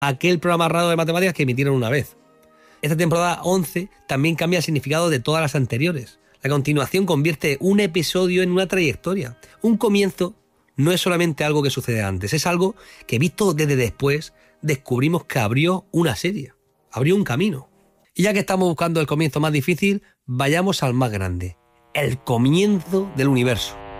aquel programa raro de matemáticas que emitieron una vez. Esta temporada 11 también cambia el significado de todas las anteriores. La continuación convierte un episodio en una trayectoria. Un comienzo no es solamente algo que sucede antes, es algo que visto desde después descubrimos que abrió una serie, abrió un camino. Y ya que estamos buscando el comienzo más difícil, vayamos al más grande, el comienzo del universo.